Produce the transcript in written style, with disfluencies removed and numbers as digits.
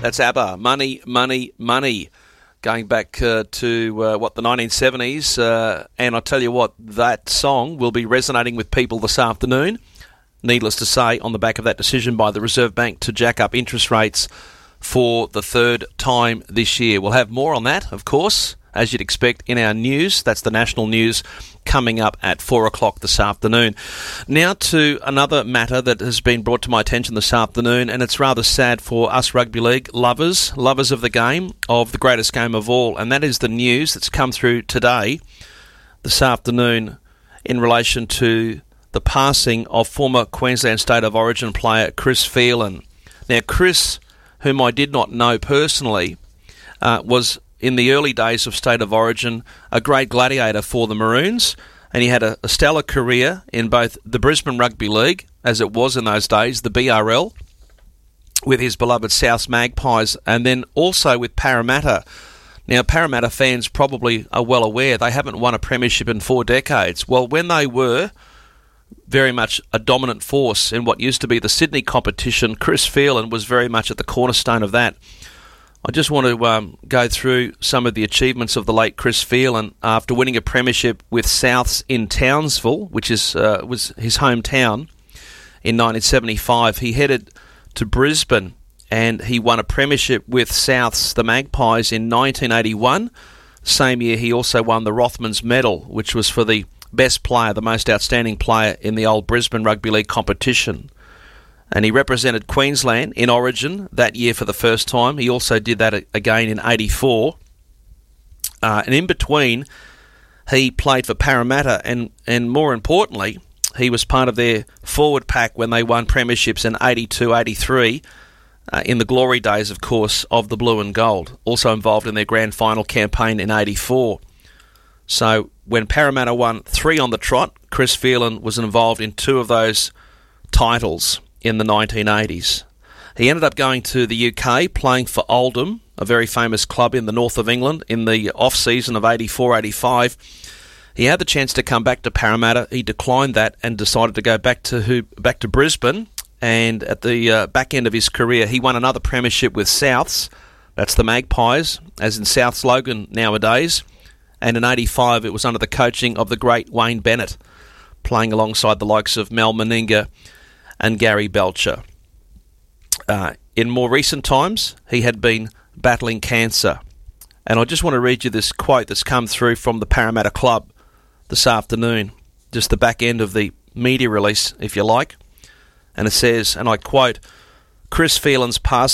That's ABBA. Money, money, money. Going back to the 1970s. And I'll tell you what, that song will be resonating with people this afternoon. Needless to say, on the back of that decision by the Reserve Bank to jack up interest rates for the third time this year. We'll have more on that, of course, as you'd expect, in our news. That's the national news coming up at 4 o'clock this afternoon. Now to another matter that has been brought to my attention this afternoon, and it's rather sad for us rugby league lovers of the game, of the greatest game of all, and that is the news that's come through today, this afternoon, in relation to the passing of former Queensland State of Origin player Chris Phelan. Now, Chris, whom I did not know personally, was in the early days of State of Origin a great gladiator for the Maroons, and he had a stellar career in both the Brisbane Rugby League, as it was in those days, the BRL, with his beloved South Magpies, and then also with Parramatta. Now, Parramatta fans probably are well aware they haven't won a premiership in 4 decades. Well, when they were very much a dominant force in what used to be the Sydney competition, Chris Phelan was very much at the cornerstone of that. I just want to go through some of the achievements of the late Chris Phelan after winning a premiership with Souths in Townsville, which was his hometown, in 1975. He headed to Brisbane and he won a premiership with Souths, the Magpies, in 1981. Same year he also won the Rothmans Medal, which was for the best player, the most outstanding player in the old Brisbane Rugby League competition. And he represented Queensland in Origin that year for the first time. He also did that again in 84. And in between, he played for Parramatta, and more importantly, he was part of their forward pack when they won premierships in 82, 83, in the glory days, of course, of the blue and gold. Also involved in their grand final campaign in 84. So when Parramatta won 3 on the trot, Chris Phelan was involved in 2 of those titles in the 1980s. He ended up going to the UK, playing for Oldham, a very famous club in the north of England, in the off-season of 84-85. He had the chance to come back to Parramatta. He declined that and decided to go back to Brisbane. And at the back end of his career, he won another premiership with Souths. That's the Magpies, as in South's slogan nowadays. And in 85, it was under the coaching of the great Wayne Bennett, playing alongside the likes of Mel Meninga and Gary Belcher. In more recent times, he had been battling cancer. And I just want to read you this quote that's come through from the Parramatta Club this afternoon, just the back end of the media release, if you like. And it says, and I quote, "Chris Phelan's passing